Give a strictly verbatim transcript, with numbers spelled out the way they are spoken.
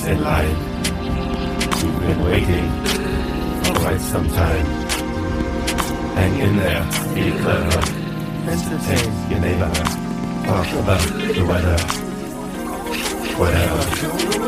in line. You've been waiting for quite some time. Hang in there, be clever, entertain your neighbor, talk about the weather, whatever.